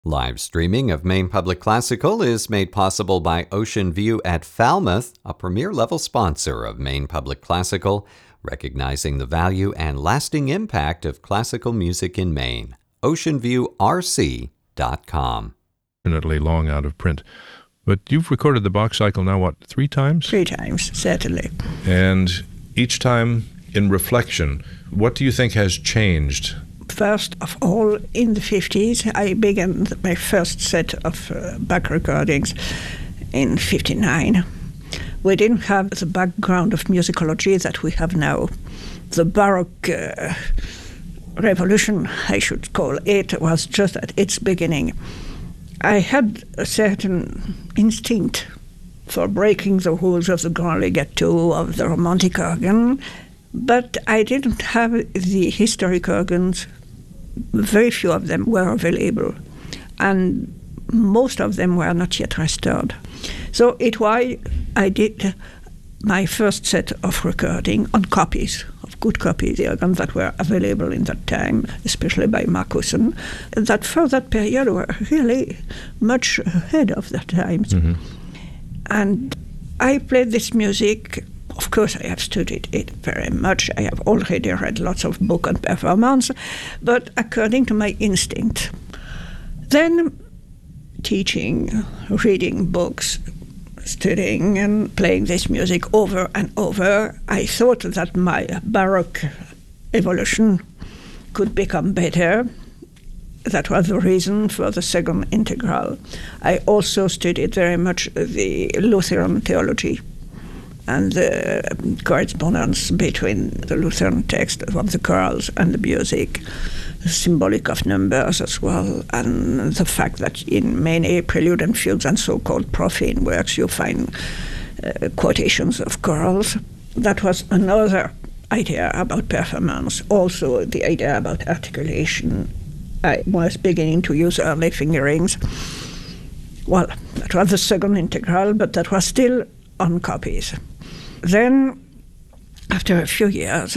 Live streaming of Maine Public Classical is made possible by Ocean View at Falmouth, a premier-level sponsor of Maine Public Classical, recognizing the value and lasting impact of classical music in Maine. OceanViewRC.com. Definitely long out of print. But you've recorded the Bach cycle now, what, 3 times? 3 times, certainly. And each time in reflection, what do you think has changed? First of all, in the 50s, I began my first set of Bach recordings in 59. We didn't have the background of musicology that we have now. The Baroque revolution, I should call it, was just at its beginning. I had a certain instinct for breaking the rules of the grand legato, of the romantic organ, but I didn't have the historic organs. Very few of them were available, and most of them were not yet restored. So it was I did my first set of recording on copies, of good copies, the organs that were available in that time, especially by Marcussen, that for that period were really much ahead of their times. Mm-hmm. And I played this music. Of course, I have studied it very much. I have already read lots of books on performance, but according to my instinct. Then teaching, reading books, studying and playing this music over and over, I thought that my Baroque evolution could become better. That was the reason for the second integral. I also studied very much the Lutheran theology and the correspondence between the Lutheran text of the chorals and the music, the symbolic of numbers as well, and the fact that in many prelude and fugues and so-called profane works you find quotations of chorals. That was another idea about performance. Also the idea about articulation. I was beginning to use early fingerings. Well, that was the second integral, but that was still on copies. Then, after a few years,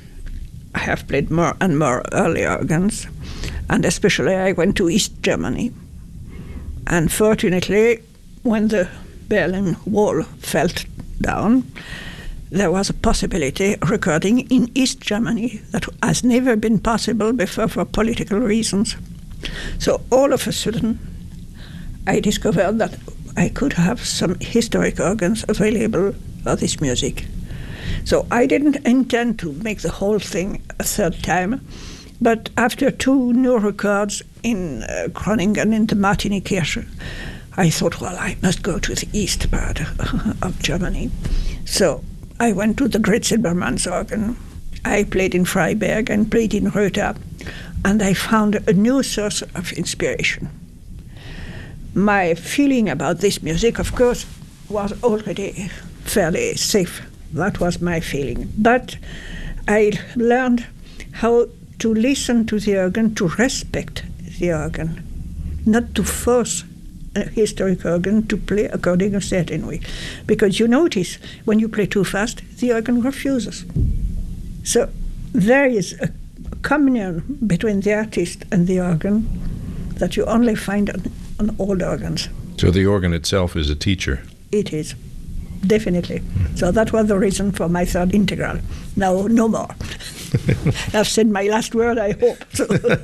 I have played more and more early organs, and especially I went to East Germany. And fortunately, when the Berlin Wall fell down, there was a possibility of recording in East Germany that has never been possible before for political reasons. So all of a sudden, I discovered that I could have some historic organs available for this music. So I didn't intend to make the whole thing a third time, but after 2 new records in Groningen in the Martinikirche, I thought, well, I must go to the east part of Germany. So I went to the Great Silbermanns organ. I played in Freiberg and played in Röther, and I found a new source of inspiration. My feeling about this music, of course, was already fairly safe. That was my feeling. But I learned how to listen to the organ, to respect the organ, not to force a historic organ to play according a certain way. Because you notice, when you play too fast, the organ refuses. So there is a communion between the artist and the organ that you only find on old organs. So the organ itself is a teacher? It is, definitely. So that was the reason for my third integral. Now, no more. I've said my last word, I hope.